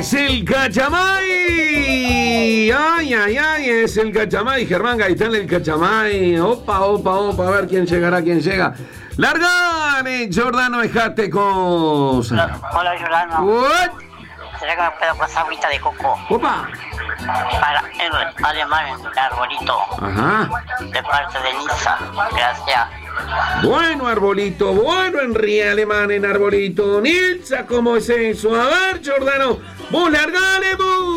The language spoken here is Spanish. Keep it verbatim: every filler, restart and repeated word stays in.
Es el Cachamay. Ay, ay, ay, es el Cachamay. Germán Gaitán, el Cachamay. Opa, opa, opa, a ver quién llegará, quién llega. Largane, Jordano, dejate cosa. Hola, Jordano. What? ¿Será que me puedo pasar agüita de coco? Opa. Para el alemán, el arbolito. Ajá. De parte de Lisa. Gracias. Bueno, arbolito, bueno, Henry Alemán en arbolito. Nilsa, ¿cómo es eso? A ver, Jordano, vos largale, vos.